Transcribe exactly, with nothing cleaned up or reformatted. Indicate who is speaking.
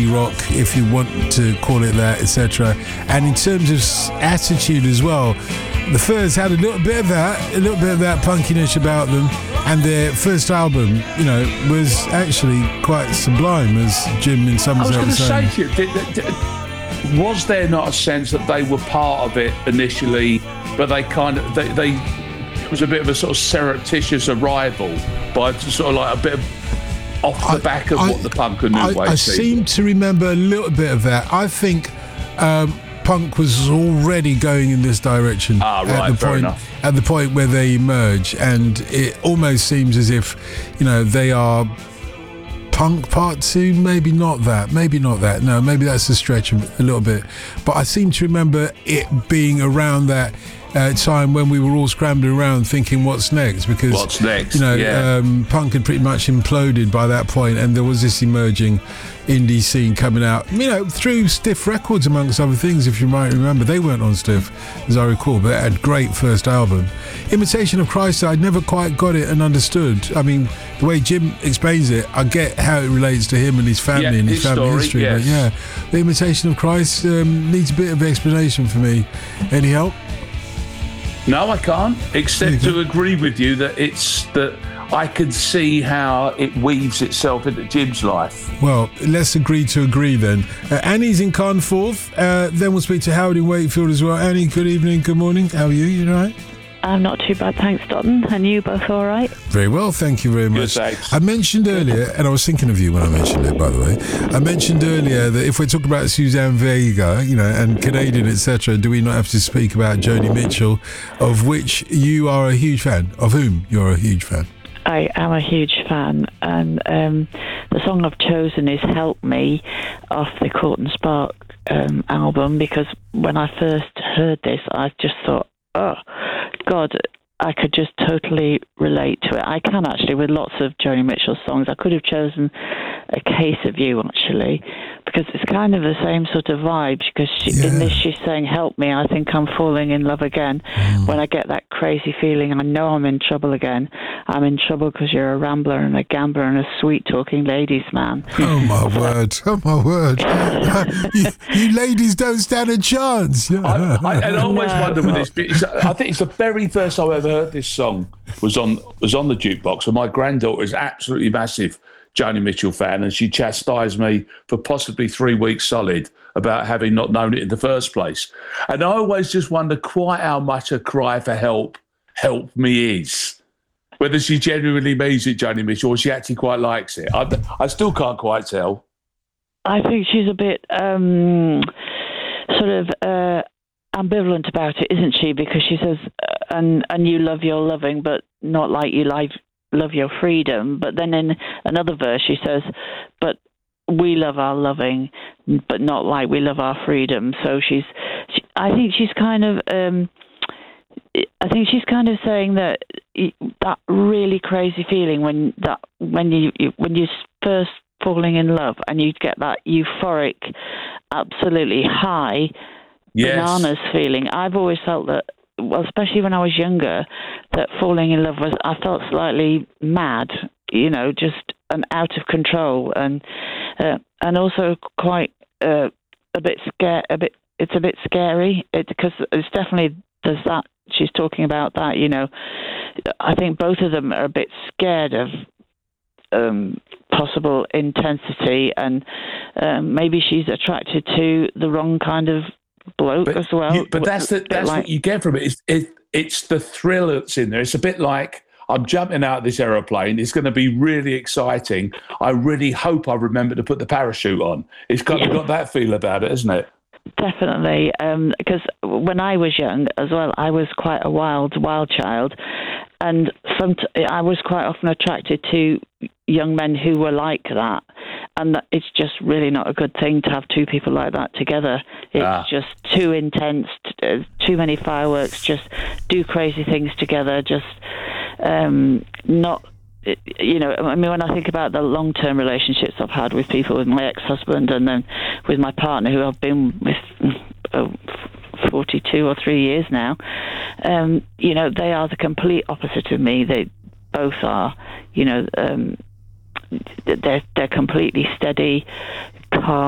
Speaker 1: indie rock, if you want to call it that, et cetera. And in terms of attitude as well, the Furs had a little bit of that, a little bit of that punkiness about them. And their first album, you know, was actually quite sublime, as Jim in some
Speaker 2: ways
Speaker 1: was
Speaker 2: saying.
Speaker 1: I
Speaker 2: was going to say to you, did, did, was there not a sense that they were part of it initially, but they kind of, they, they it was a bit of a sort of surreptitious arrival by sort of like a bit of off the I, back of I, what the punk and new
Speaker 1: I,
Speaker 2: wave
Speaker 1: I seem to remember a little bit of that. I think um, punk was already going in this direction
Speaker 2: ah, right,
Speaker 1: at the
Speaker 2: fair
Speaker 1: point
Speaker 2: enough.
Speaker 1: at the point where they emerge, and it almost seems as if, you know, they are punk part two. Maybe not that. Maybe not that. No, maybe that's a stretch a little bit. But I seem to remember it being around that Uh, time when we were all scrambling around thinking what's next, because
Speaker 2: what's next?
Speaker 1: you know,
Speaker 2: yeah.
Speaker 1: um, punk had pretty much imploded by that point, and there was this emerging indie scene coming out, you know, through Stiff Records amongst other things. If you might remember, they weren't on Stiff as I recall, but it had a great first album. Imitation of Christ, I never quite got it and understood. I mean, the way Jim explains it, I get how it relates to him and his family
Speaker 2: yeah,
Speaker 1: and his,
Speaker 2: his
Speaker 1: family
Speaker 2: story,
Speaker 1: history,
Speaker 2: yes.
Speaker 1: but yeah, the Imitation of Christ um, needs a bit of explanation for me. Any help?
Speaker 2: No, I can't, except to agree with you that it's that I can see how it weaves itself into Jim's life.
Speaker 1: Well, let's agree to agree then. Uh, Annie's in Carnforth. Uh, then we'll speak to Howard in Wakefield as well. Annie, good evening, good morning. How are you? You all right?
Speaker 3: I'm not too bad, thanks, Dotton. And you both all right?
Speaker 1: Very well, thank you very much.
Speaker 2: Good, thanks.
Speaker 1: I mentioned earlier, and I was thinking of you when I mentioned it, by the way. I mentioned earlier that if we're talking about Suzanne Vega, you know, and Canadian, et cetera, do we not have to speak about Joni Mitchell, of which you are a huge fan, of whom you're a huge fan?
Speaker 3: I am a huge fan, and um, the song I've chosen is Help Me off the Court and Spark um, album, because when I first heard this, I just thought, oh, God, I could just totally relate to it. I can actually, with lots of Joni Mitchell songs. I could have chosen A Case of You, actually, because it's kind of the same sort of vibe, because she,
Speaker 1: yeah.
Speaker 3: in this she's saying, help me, I think I'm falling in love again. Mm. When I get that crazy feeling, I know I'm in trouble again. I'm in trouble because you're a rambler and a gambler and a sweet-talking ladies man.
Speaker 1: Oh, my word. Oh, my word. you, you ladies don't stand a chance. Yeah.
Speaker 2: I, I, and I always
Speaker 3: No.
Speaker 2: wonder with this bit, it's- I think it's the very first time I ever heard this song was on was on the jukebox, and my granddaughter is absolutely massive Joni Mitchell fan, and she chastised me for possibly three weeks solid about having not known it in the first place. And I always just wonder quite how much a cry for help, help me is. Whether she genuinely means it, Joni Mitchell, or she actually quite likes it. I, I still can't quite tell.
Speaker 3: I think she's a bit um, sort of uh, ambivalent about it, isn't she? Because she says, uh, and and you love your loving, but not like you like love your freedom. But then in another verse she says, but we love our loving, but not like we love our freedom. So she's, she, I think she's kind of, um, I think she's kind of saying that that really crazy feeling when that when you when you first falling in love and you get that euphoric, absolutely high
Speaker 2: Yes.
Speaker 3: bananas feeling. I've always felt that, well, especially when I was younger, that falling in love was, I felt slightly mad, you know, just and out of control, and uh, and also quite uh, a bit scare, a bit. It's a bit scary it, because it's definitely there's that. She's talking about that, you know. I think both of them are a bit scared of um, possible intensity, and um, maybe she's attracted to the wrong kind of bloke
Speaker 2: but
Speaker 3: as well.
Speaker 2: You, but that's the, that's
Speaker 3: like,
Speaker 2: what you get from it. It's, it. It's the thrill that's in there. It's a bit like I'm jumping out of this aeroplane. It's going to be really exciting. I really hope I remember to put the parachute on. It's kind of
Speaker 3: Yeah.
Speaker 2: got that feel about it, isn't it?
Speaker 3: Definitely, um, because when I was young as well, I was quite a wild, wild child, and some t- I was quite often attracted to young men who were like that, and that it's just really not a good thing to have two people like that together. It's
Speaker 2: Ah.
Speaker 3: just too intense, t- too many fireworks, just do crazy things together, just um, not... You know, I mean, when I think about the long-term relationships I've had with people, with my ex-husband and then with my partner, who I've been with oh, forty-two or three years now, um, you know, they are the complete opposite of me. They both are, you know, um, they're, they're completely steady, calm,